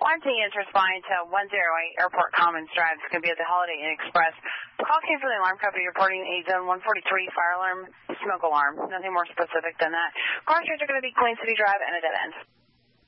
Wanting is responding to 108 Airport Commons Drive. It's going to be at the Holiday Inn Express. Call came from the alarm company reporting a zone 143 fire alarm, smoke alarm. Nothing more specific than that. Car streets are going to be Queen City Drive and a dead end.